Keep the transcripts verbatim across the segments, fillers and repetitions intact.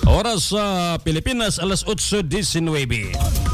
Oras sa Pilipinas, alas otso diecinueve.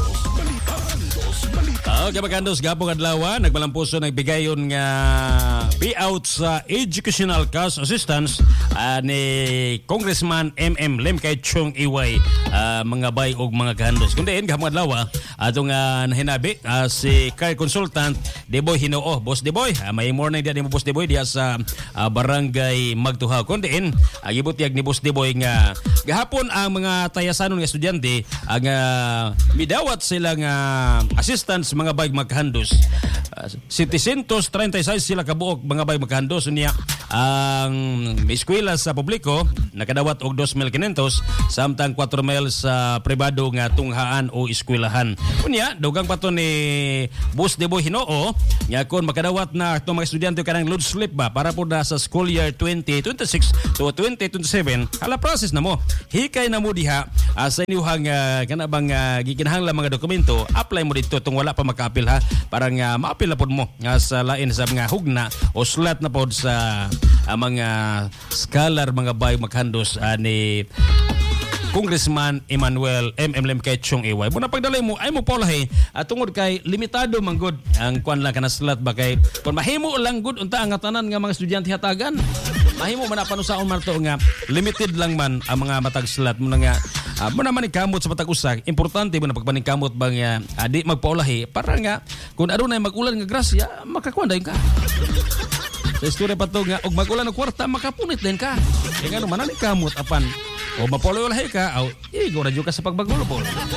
Okay, magkandos gapong adlaw, nagmalampuso nagbigayon nga payout sa educational cash assistance uh, ni Congressman M M Lim kay Chong Iway uh, mga bay og mga kahandos. Kundi gapong adlaw atong uh, nahinabi uh, si Care Consultant Deboy Hinoo. Boss Deboy, uh, may morning dia ni Boss Deboy dia sa uh, Barangay Magtuhaw. Kundi uh, gibutyag ni Boss Deboy nga gahapon ang mga tayasanon nga estudyante ang uh, midawat sila nga assistance mga bay magkahandos. Uh, seven hundred thirty-six sila kabuok mga bay magkahandos niya ang eskwela sa publiko nakadawat og two thousand five hundred samtang four thousand sa pribado nga tunghaan o eskwelahan. Unya dugang pa to ni Boss Deboy Hinoo nga kon makadawat na itong mga estudyante kanang load slip ba para po na sa school year twenty twenty-six to twenty twenty-seven hala process na mo hikay na mo diha uh, sa inyong uh, kanabang uh, gikinahanglan mga dokumento apply mo dito tung wala pa maka-apil ha para nga ma-apil na po mo uh, sa lain sa mga hugna o slot na po sa uh, mga scholar mga bayo maghandos uh, ni Congressman Emmanuel M M Lim kay Chong Iway. Muna pagdalay mo ay mo paulahi at tungod kay limitado man gud ang kwan lang kana slot ba kay kun mahimo lang gud unta ang tanan nga mga estudyante hatagan. Mahimo man panusaon man to nga limited lang man ang mga matag slot mo nga uh, mo naman ikamot sa matag usa. Importante mo na pagpaningkamot bang uh, adi magpaulahi para nga kun adunay mag-ulan nga grasya makakuan dayon ka. Sa istorya pa to nga og mag-ulan og kwarta makapunit din ka. Kaya nga naman ani kamot apan o mapolo-ulahi ka, o igo na dyan ka sa pagbagulo po.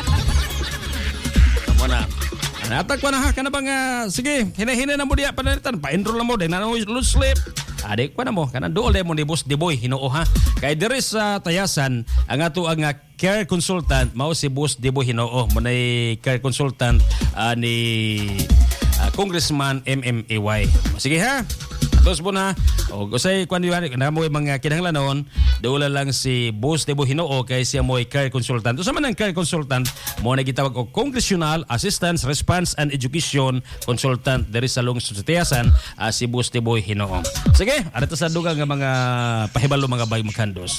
Tama na. Natag pa na ha, ka na bang, uh, sige, hina-hina na mo diya, panalitan, pa-enroll na mo, dahil na mo loose slip. Adik pa na mo, kanan dool mo ni Boss Deboy, Hinoo ha. Kaya diri sa tayasan, ang ato ang uh, care consultant, mao si Boss Deboy Hinoo, mo na care consultant uh, ni uh, Congressman M M A Y. Sige ha. Tapos po na, o gusay kung na mo mga kinahanglanon, doon lang si Boss Deboy Hinoo kay siya mo ay care consultant. So sa man ang care consultant, mo na gitawag o Congressional Assistance, Response and Education Consultant dari sa lungsod sa Tiyasan, uh, si Boss Deboy Hinoo. Sige, arito sa dugang nga mga pahibalo mga bay maghandos.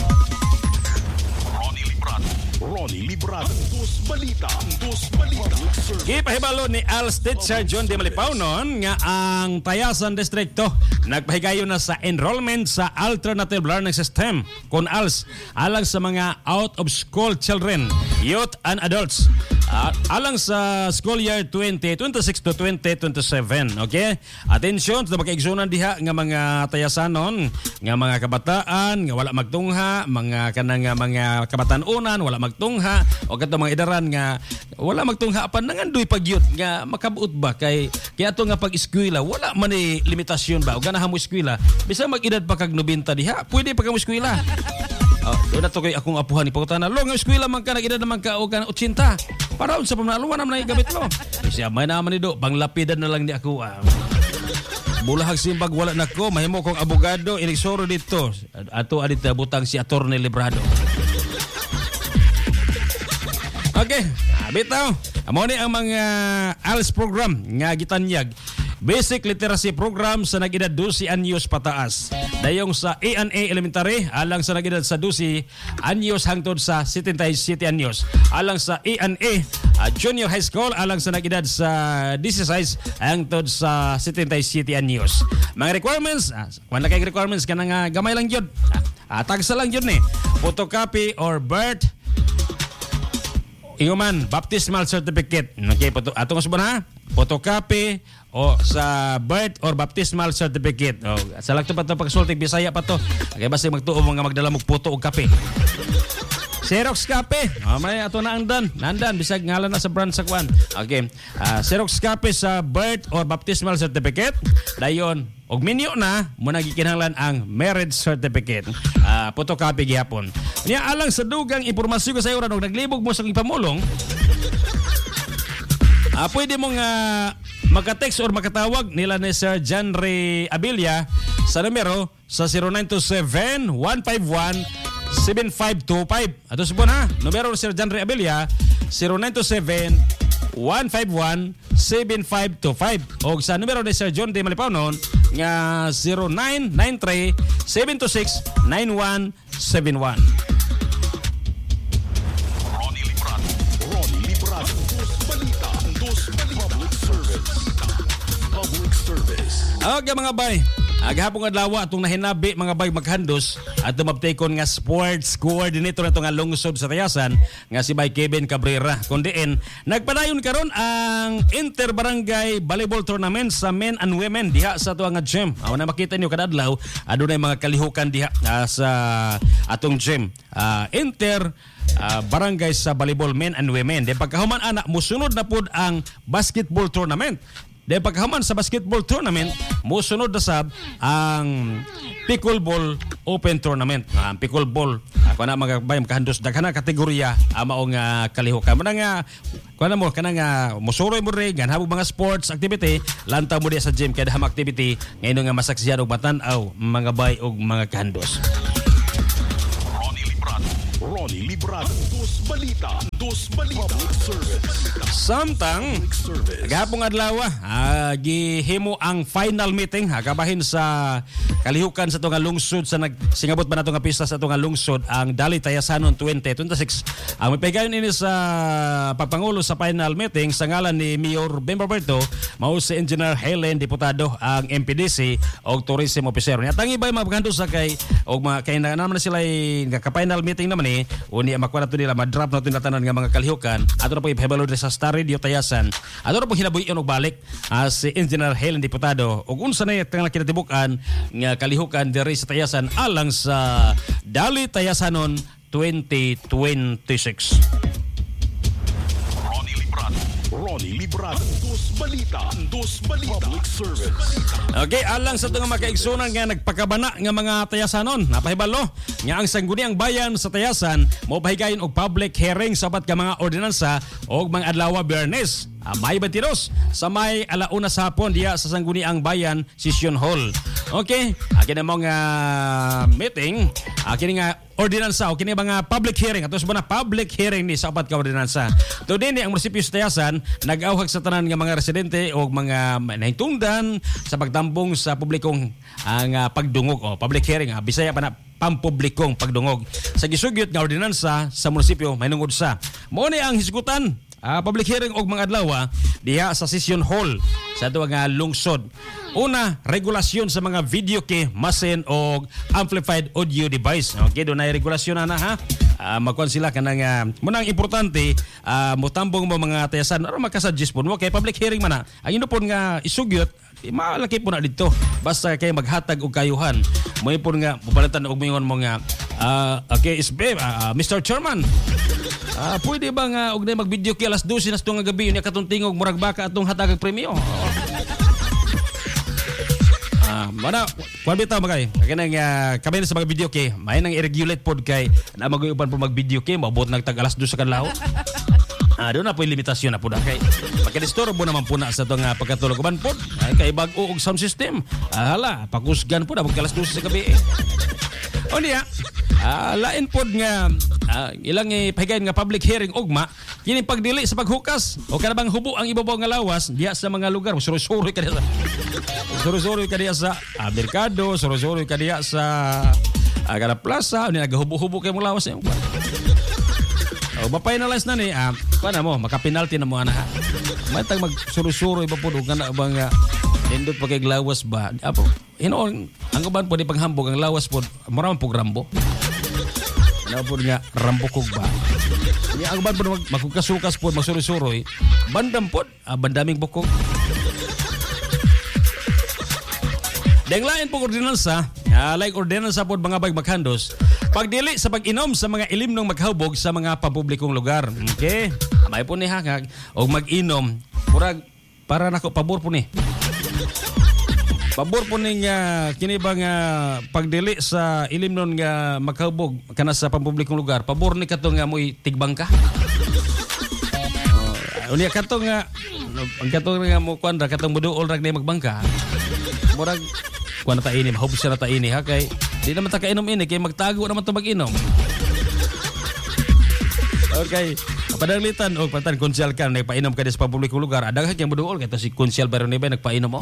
Ronnie Librado. Dos balita. Dos balita. Gipahibalo ni Als Teacher John de Malipaunon nga ang Tayasan Distrito nagpahigayon na sa enrollment sa Alternative Learning System kun Als alang sa mga out of school children, youth and adults. Uh, alang sa school year twenty twenty-six to twenty twenty-seven. Okay? Atensyon sa makaigsunan diha nga mga tayasanon, nga mga kabataan, nga wala magtungha, mga kanang mga kabataan-unan, wala magtungha, o kato mga idaran nga wala magtungha apan nangandoy pagyud nga makabuot ba kay kaya ato nga pag-eskwela wala man ni limitasyon ba o ganahan mo eskwela bisan mag-edad pa kag ninety diha pwede pa ka mo eskwela. Oh, doon na to kay akong apuhan ni Pautan na, lo, nga eskwela man ka, nag-edad naman ka, o ka na eighty. Para sa pamanaluan naman na igamit lo. Siya, may naman ni do, panglapidan na lang ni ako. Ah. Bulahag simbag, wala na ko, mahimo kong abogado, inigsoro dito. Ato, adit butang si Atty. Librado. Okay, bitaw. Amo ni ang mga A L S program nga gitanyag. Basic Literacy Program sa nag-edad twelve anyos pataas. Dayong sa A N A Elementary, alang sa nag-edad sa twelve anyos hangtod sa seventy-seven anyos. Alang sa A N A uh, Junior High School, alang sa nag-edad sa sixteen hangtod sa seventy-seven anyos. Mga requirements, uh, kung na kay requirements, ka nga gamay lang yun. Uh, tagsa lang yun eh. Photocopy or birth Inguman, baptismal certificate. Okay, pato, atong subon ha? Photocopy o sa birth or baptismal certificate. O, sa lakto pa ito pagsulti, Bisaya pa to. Okay, basta magtuo mga magdala mong puto o kape. Xerox copy. O, may ato na ang dan. Nandan, bisag ngalan na sa brand sa kwan. Okay, uh, Xerox copy sa birth or baptismal certificate. Dayon, og minyo na, muna gikinahanglan ang marriage certificate. Uh, photocopy gihapon. Niya alang sa dugang impormasyon ko sa iyo, og naglibog mo sa ipamulong, uh, pwede mong uh, magka-text or makatawag nila ni Sir John Ray Abilia sa numero sa zero nine two seven, one five one, seven five two five. Ato subon ha, numero ni Sir John Ray Abilia zero nine two seven, one five one, seven five two five. O sa numero ni Sir John de Malipaunon nga zero nine nine three, seven two six, nine one seven one. Public service. Public service. Okay mga bay, agahapon adlaw atong nahinabi mga bay maghandos at tumabtekon nga sports coordinator nato nga lungsod sa Tayasan nga si Bay Kevin Cabrera. Kundiin nagpadayon karon ang Inter-Barangay Volleyball Tournament sa men and women diha sa ato nga gym. Aw na makita niyo kada adlaw adunay mga kalihukan diha uh, sa atong gym. Uh, Inter uh, Barangay sa volleyball men and women. Di pagkahuman ana musunod na pud ang basketball tournament. Dahil pagkahaman sa basketball tournament, musunod na sab ang pickleball open tournament. Ang uh, pickleball, ako na mga bayam kahandos, daghan na kategorya uh, maong uh, kalihukan. Muna nga, kung mo, ka na nga, musuroy mo rin, ganhabog mga sports activity, lantaw mo diya sa gym, kaya daham activity, ngayon nga masaksiyan o matanaw, mga bay o mga kahandos. Ronnie Librado. Ronnie Librado. Dos Balita. Dos Balita. Public service. Samtang gahapon adlaw uh, gihimo ang final meeting ha, kabahin sa kalihukan sa tunga lungsod sa nagsingabot ba nato nga pista sa tunga lungsod ang Dali Tayasanon twenty twenty-six. Ang mipigayon ini sa pagpangulo sa final meeting sa ngalan ni Mayor Ben Roberto, mao si Engineer Helen Diputado ang M P D C og tourism officer. Nya tangi bay mabagando sa kay og mga kay na naman sila nga ka final meeting naman ni uni makuha nato nila ma-drop nato na tanan nga mga kalihukan ato na po ipahibalo sa Star Radio Tayasan. Ato na po hinabuyon og balik uh, si Engineer Helen Diputado ug unsa na tang kinatibukan nga kalihukan diri sa Tayasan alang sa Dali Tayasanon twenty twenty-six. Ronnie Librado. Ronnie Librado. Dos Balita. Dos Balita. Public service. Okay, alang sa itong makaigsunan nga nagpakabana nga mga Tayasanon. Napahibalo nga ang sangguniang bayan sa Tayasan mo pahigayon og public hearing sabat ka mga ordinansa og mga adlaw Biyernes. Uh, may batiros sa may alauna sa hapon diya sa Sangguniang Bayan Session Hall. Okay, akin na mga meeting, akin nga ordinansa, o kini mga public hearing, ato sa mga public hearing ni sa upat ka ordinansa. Today ni ang munisipyo sa Tayasan nag-awhag sa tanan nga mga residente o mga nahintungdan sa pagtambong sa publikong ang uh, pagdungog o public hearing, uh, Bisaya pa na pampublikong pagdungog sa gisugyot nga ordinansa sa munisipyo mahinungod sa. Mao ni ang hisgutan Uh, public hearing og mga adlaw diha sa Session Hall sa ato nga lungsod. Una, regulasyon sa mga video key, machine og amplified audio device. Okay, doon na regulasyon na ha. Uh, magkuhan sila kanang uh, munang importante uh, mutambong mo mga Tayasan aron makasuggest po mo kay public hearing man na. Ang inupon nga isugyot malaki po na dito basta kay maghatag og kayuhan. Mo ipon nga mupalitan og mingon mo nga uh, okay is uh, Mister Chairman. Ah, pwede ba nga og na mag-video kay alas dose na nga gabi unya katong tingog murag baka atong hatag premyo. Ah, mana kuan bitaw magay. Kaya nang uh, kami sa mga video kay may nang i-regulate pod kay na mag-uban po mag-video kay maabot nag tag alas dose sa kadlaw. Ah, doon na po yung limitasyon na po na kay pagka-disturbo naman po na sa itong uh, pagkatulog kuman po ay kay bag-o og sound system. Ah, hala, pakusgan po na pagka alas dose sa gabi. O niya, uh, lain pod nga uh, ilang ipahigayon nga public hearing ugma kini pagdili sa paghukas o kanabang hubo ang ibabaw nga lawas diya sa mga lugar suru-suru ka diya sa suru-suru ka diya sa uh, merkado, suru-suru ka diya sa uh, kada plaza ni nagahubo-hubo kay mo lawas yung o mapinalize na ni ah uh, paano mo makapinalty na mo ana ha matag magsuru-suru iba pod ug kana bang uh, Indot pa kay lawas ba? Apo, hinoon, ang uban po di paghambog, ang lawas po, maramang po rambo. Ano po nga, rambo kog ba? Ang uban po mag, magkukasukas po, magsuri-suroy, bandam po, ah, bandaming bukog. Deng lain po ordinansa, uh, like ordinansa po mga bag maghandos, pagdili sa pag-inom sa mga ilimnong maghawbog sa mga pampublikong lugar. Okay? May po ni hangag, o mag-inom, murag, para nako, pabor po ni. Pabor po ning uh, kini ba nga pagdili sa ilim nun nga maghawbog kana sa pampublikong lugar. Pabor ni katong nga mo'y tigbangka. Uh, unya katong nga ang katong nga mo kuan ra katong muduol ra ni magbangka. Murag kuan ta ini, mahubos na ta ini ha kay di naman ta kainom ini kay magtago naman to mag-inom. Okay. Padalitan o patan konsyal ka nagpainom ka sa pampublikong lugar. Adaghan kay muduol kay to si konsyal Baron ni ba nagpainom mo.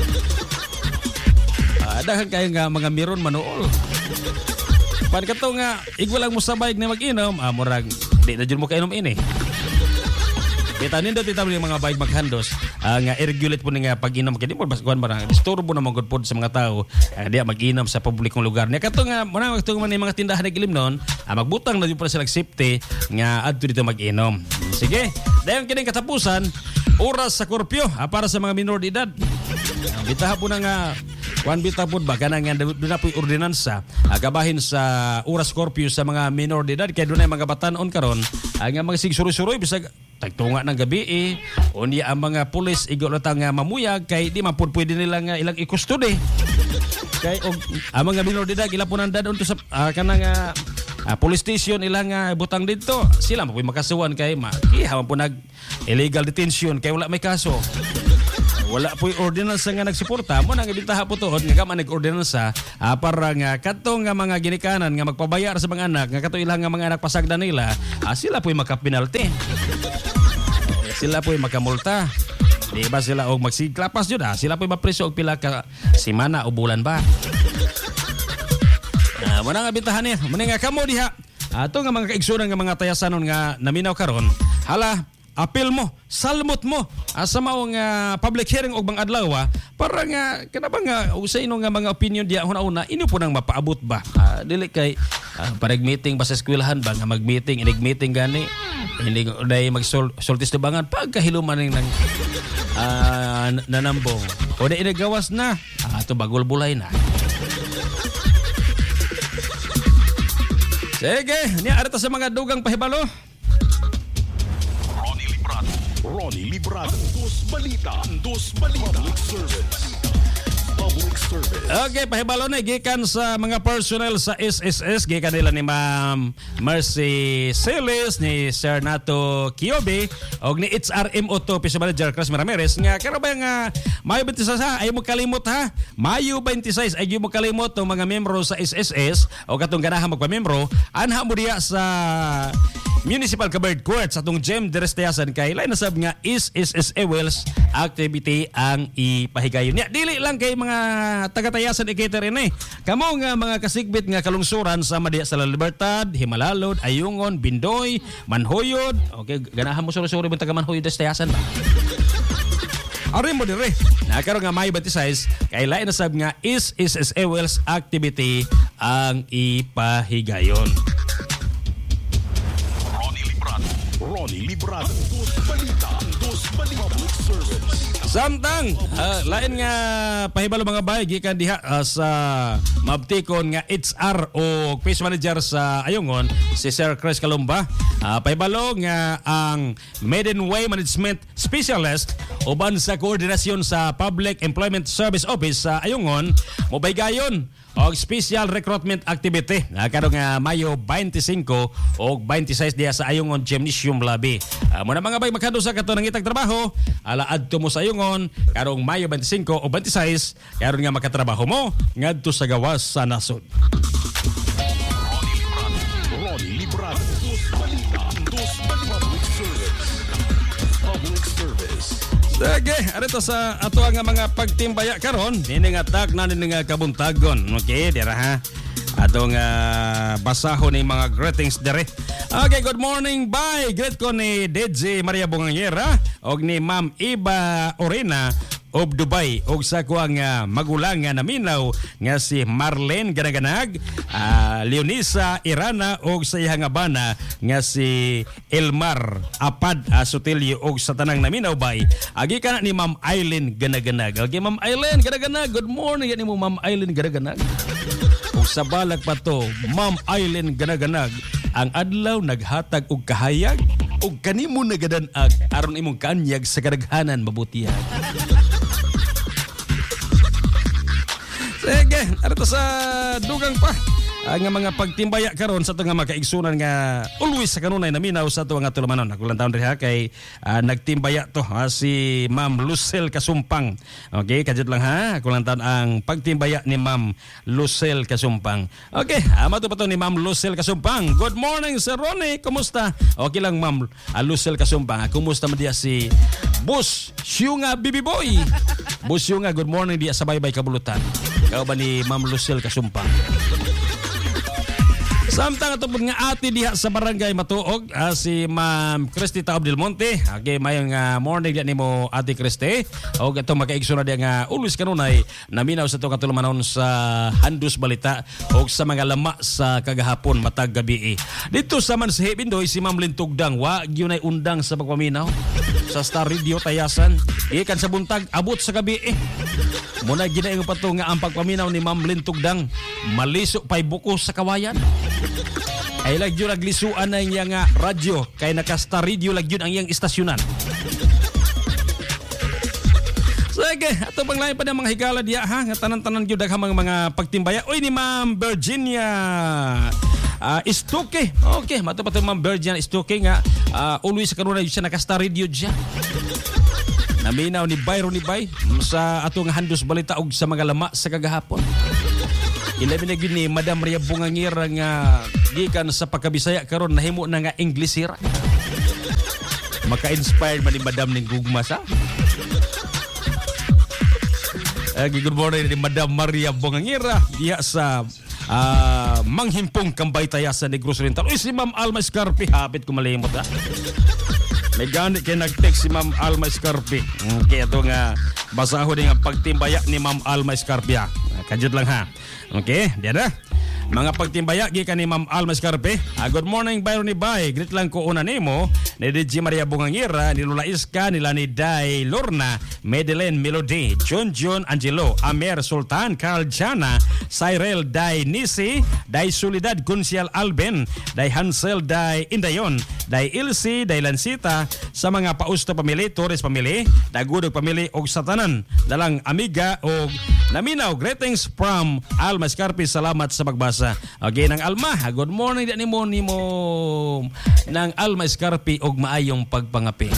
Adahan kayo nga mga miron manuol. Pan kato nga igwalang mo sabay na mag-inom, ah, murag di na dyan mo kainom ini. Kita nindot ita yung mga bayig maghandos uh, nga i-regulate po nga pag-inom kay di mo baskuan barang disturbo na magud pod sa mga tao uh, diya mag-inom sa publikong lugar. Nya kato nga muna magtuong man mga tindahan ng Ilimnon, uh, magbutang na di pa sila safety nga adto dito mag-inom. Sige, dayon kining katapusan oras sa kurpyo uh, para sa mga minor de edad. Uh, bitaha po na nga Juan Bitapod ba kanang nga doon na po'y ordinansa uh, kabahin sa oras curfew sa mga minor de edad kaya doon ay mga batanon karon uh, nga mga sigsuroy-suroy bisag tagtunga ng gabi eh unya ang mga pulis igolata nga mamuyag kay di man pud pwede nila nga ilang i-custody kay og ang mga minor de edad ila punan dadon to sa uh, kanang uh, uh, police station ilang uh, butang dito sila mo makasuhan kay makiha man po nag illegal detention kay wala may kaso. Wala po'y ordinansa nga nagsuporta mo nang ibintaha po tuod nga kama nag-ordinansa uh, para nga katong nga mga ginikanan nga magpabayar sa mga anak nga kato ilang nga mga anak pasagda nila uh, sila po'y makapinalty sila po'y makamulta di ba sila og magsigklapas yun ah sila po'y mapreso og pila ka simana o bulan ba uh, mo nang ibintahan niya mo nga kamo diha ato nga mga kaigsunan nga mga tayasanon nga naminaw karon hala apil mo, salmot mo asa mao nga public hearing og bang adlaw para nga kanaba nga usay ino nga mga opinion diya una-una inyo po nang mapaabot ba uh, dili kay uh, pareg meeting ba sa eskwelahan ba nga mag-meeting inig meeting gani hindi day mag-soltis tubangan pagkahiluman ng uh, nanambong o day inagawas na ato uh, bagol bulay na. Sige, niya arita sa mga dugang pahibalo. Ronnie Librado. Dos Balita. Dos Balita. Public Service. Public Service. Okay, pahibalo na gikan sa mga personnel sa S S S gikan nila ni Ma'am Mercy Celis ni Sir Nato Kiobe og ni H R M Auto Office Manager Chris Ramirez nga karo ba nga Mayo twenty-six ha ay mo kalimot ha Mayo twenty-six ay mo kalimot tong mga miyembro sa S S S o katong ganahan magpamiyembro anha mo diya sa Municipal Covered Court sa atong Gem Derestayasan kay lain nasab nga is S S A Wells activity ang ipahigayon niya. Dili lang kay mga taga-tayasan ikater ini. Kamo nga mga kasigbit nga kalungsuran sa Madia sa La Libertad, Himalalod, Ayungon, Bindoy, Manhoyod. Okay, ganahan mo suri-suri bang taga Manhoyod Derestayasan ba? Ari mo dire. Nakaro nga Mayo twenty-six kay lain nasab nga is S S A Wells activity ang ipahigayon. Ronnie Librado. Dos Balita. Dos Balita. Public Service. Samtang uh, lain nga pahibalo mga bay gikan diha uh, sa mabtikon nga H R o Case Manager sa Ayungon si Sir Chris Calumba. Uh, pahibalo nga ang Maiden Way Management Specialist uban sa koordinasyon sa Public Employment Service Office sa Ayungon mobaygayon og special recruitment activity na karong nga Mayo twenty-five og twenty-six diya sa Ayungon Gymnasium Lobby. Uh, muna mga bay magkado sa kato ng itag trabaho ala adto mo sa Ayungon karong Mayo twenty-five o twenty-six karon nga makatrabaho mo ngadto sa gawas sa nasod. Ronnie Librado. Dos Balita. Dos Balita. Public Service. Public Service. Sige, arito sa ato nga mga pagtimbaya karon, nini nga tag na nini nga kabuntagon. Okay, dira ha. Ato nga basahon ni mga greetings dire. Okay, good morning. Bye. Greet ko ni D J Maria Bongangera og ni Ma'am Iba Orena of Dubai og sa kuang uh, magulang nga naminaw nga si Marlene Ganaganag, uh, Leonisa Irana og sa iyang bana nga si Elmar Apad uh, Sotelio og sa tanang naminaw bay agi kana ni Ma'am Eileen Ganaganag. Okay, Ma'am Eileen Ganaganag, good morning yan mo Ma'am Eileen Ganaganag. Og sa balag pa to, Ma'am Eileen Ganaganag, ang adlaw naghatag og kahayag og kanimo nagadanag aron imong kanyag sa kadaghanan mabutihan. Sige, arito sa dugang pa ang mga pagtimbaya karon sa itong mga kaigsunan nga always sa kanunay naminaw sa ito nga tulumanon. Nakulang taon rin ha kay uh, nagtimbaya to ha, si Ma'am Lucel Kasumpang. Okay, kadjud lang ha. Kulang taon ang pagtimbaya ni Ma'am Lucel Kasumpang. Okay, ama to pa to ni Ma'am Lucel Kasumpang. Good morning Sir Ronnie, kumusta? Okay lang Ma'am uh, Lucel Kasumpang. Kumusta man diya si Boss Syunga Bibi Boy? Boss Syunga, good morning diya sa Baybay Kabulutan. Kau ba ni Ma'am Lucel Kasumpang? Samtang ito po nga ati diha sa barangay Matuog, uh, si Ma'am Christy Taob Del Monte. Okay, mayong uh, morning diyan nimo Ate Christy. O ito makaigsoon na diya nga always kanunay naminaw sa ito katulumanon sa Handus Balita o sa mga lama sa kagahapon matag gabi. Dito sa man sa Hebindoy, si Ma'am Lintugdang wa yun ay undang sa pagpaminaw sa Star Radio Tayasan. Ikan sa buntag abot sa gabi. Muna ginaing pa ito nga ang pagpaminaw ni Ma'am Lintugdang maliso pa'y buko sa kawayan. Ay lagyo naglisuan na niya nga radyo kay naka-Star Radio lagyo ang iyang istasyonan. Sige, ato pang lain pa ng mga higala diya ha, nga tanan-tanan gyud daghang mga, mga pagtimbaya. Oy ni Ma'am Virginia uh, Istuke. Okay, mato pa Ma'am Virginia Istuke nga uh, always kanuna siya naka-Star Radio diya. Naminaw ni Byron ni Bay sa atong Handus Balita og sa mga lama sa kagahapon. Ilabi na gini Madam Ria Bungangira nga gikan sa pagkabisaya karon nahimo na nga Englisira. Maka-inspired man ni Madam ning gugmas ha. Uh, good morning ni Madam Maria Bungangira diya sa uh, Manghimpong Kambay Tayasan ni Negros Oriental. Uy, si Ma'am Alma Escarpi hapit ko malimot ha. May ganit kayo nag-text si Ma'am Alma Escarpi. Okay, ito nga basahon nga pagtimbaya ni Ma'am Alma Escarpi ha. Kajud lang ha. Okay, diyan na. Mga pagtimbaya gikan ni Ma'am Alma Escarpe. Ah, good morning Byron ni Bay. Greet lang ko una nimo ni D J Maria Bungangira, ni Lula Iska, nila ni Day Lorna, Madeleine Melody, John John Angelo, Amer Sultan, Carl Jana, Cyril Day Nisi, Day Solidad Gunsial Alben, Day Hansel Day Indayon, Day Ilsi, Day Lansita, sa mga pausto pamili, Torres pamili, Dagudog pamili og satanan, dalang amiga og naminaw. Greetings from Alma Escarpe. Salamat sa pagbasa. Okay, ng Alma. Good morning din nimo nimo ng Alma Escarpe og maayong pagpangapi.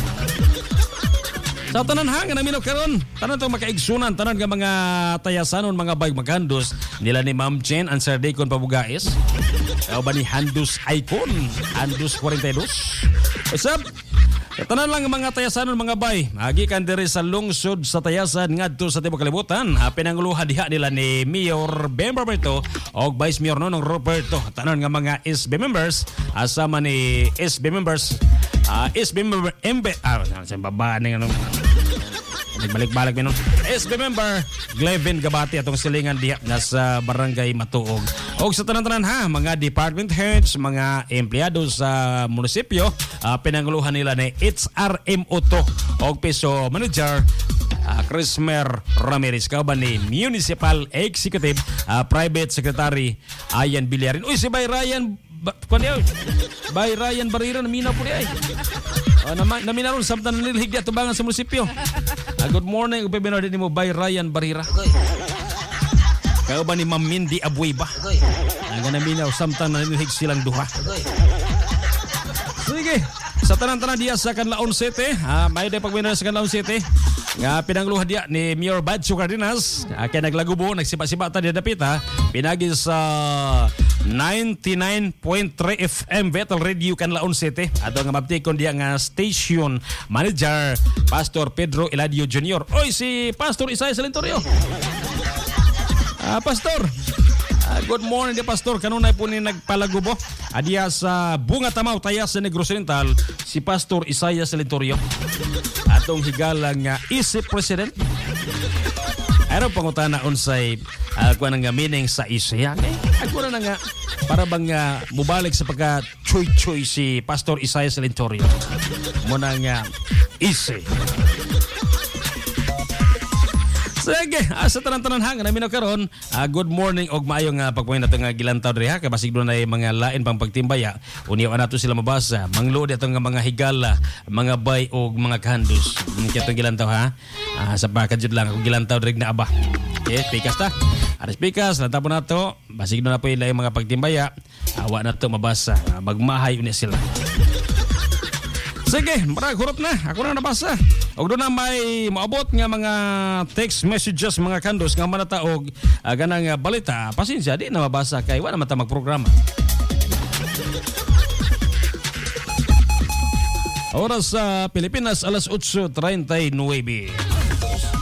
Sa tanan ha nga naminaw karon, tanan tong makaigsunan, tanan nga mga tayasanon, mga bayg maghandus nila ni Ma'am Jen Answer Day kon pabugais. O ba ni Handus Icon, Handus forty-two. What's up? Tanan lang mga tayasanon mga bay, agi kan diri sa lungsod sa Tayasan ngadto sa tibuok kalibutan. Pinanguluhan diha nila ni Mayor Ben Roberto og Vice Mayor Nonong Roberto. Tanan nga mga S B members asama ni S B members uh, S B member M B ah sa baba ning ano balik-balik minum. S B member Glevin Gabati atong silingan diha nasa barangay Matuog. Og sa tanan-tanan ha, mga department heads, mga empleyado sa munisipyo, uh, pinanguluhan nila ni H R M O to og piso manager uh, Crismer Ramirez, kauban ni Municipal Executive uh, Private Secretary Ayan Bilyarin. Uy, si Bay Ryan ba, Bay Ryan Barira naminaw po di ay. Uh, nama, naminaw ron samtang nilhig di atubangan sa munisipyo. Uh, good morning, upibinar din mo Bay Ryan Barira. Kaya ba ni Ma'am Mindy Abuiba? Ang naminaw samtang nanilhig silang duha. Sige, sa tanan-tanan diya sa Canlaon City, ah, may day pagminar sa Canlaon City. Nga pinangluha diya ni Mayor Badso Cardenas, ah, kaya naglagubo, nagsipa-sipa ta diya dapit ha. Pinagi sa ninety-nine point three F M Vettel Radio Canlaon City. Ato nga mabtikon diya nga station manager Pastor Pedro Eladio Junior Oy, si Pastor Isay Salintorio. Ah, Pastor, uh, good morning di Pastor. Kanunay po ni nagpalagubo adiya sa Bunga Tamaw Tayas sa Negros Oriental si Pastor Isaiah Salintorio. Atong higalang nga uh, isip president. Ano pangutana unsay uh, kuan nga meaning sa isya? Okay? Ako na nga para bang uh, mubalik sa pagka choy-choy si Pastor Isaiah Salintorio. Muna nga isi. Sige, ah, sa tanan-tanan hang namin karon, ah, good morning og maayong uh, pagpunin nato nga gilantaw diri ha kay basig do na mga lain pang pagtimbaya. Uniwa nato sila mabasa. Mangload ato nga mga higala, mga bay og mga kahandus. Kaya itong gilantaw ha. Ah, sa pakadjud lang ako gilantaw diri na aba. Okay, pikas ta. Aras pikas, natapon nato. Basig do na po ilay mga pagtimbaya. Awa nato mabasa. Ah, magmahay uni sila. Sige, marag hurot na. Ako na nabasa. Og doon na may maabot nga mga text messages mga kandos nga manataog uh, ganang uh, balita. Pasensya, di na mabasa kay wala naman ta magprograma. Oras sa uh, Pilipinas, alas eight thirty-nine.